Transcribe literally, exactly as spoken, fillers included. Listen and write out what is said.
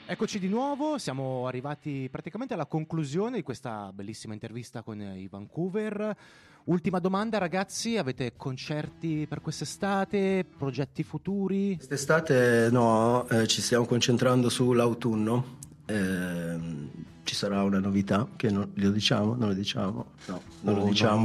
Eccoci di nuovo, siamo arrivati praticamente alla conclusione di questa bellissima intervista con i Vancouver. Ultima domanda, ragazzi, avete concerti per quest'estate, progetti futuri? Quest'estate no, eh, ci stiamo concentrando sull'autunno. Eh, ci sarà una novità che non lo diciamo, non lo diciamo, no, non Oh, lo diciamo.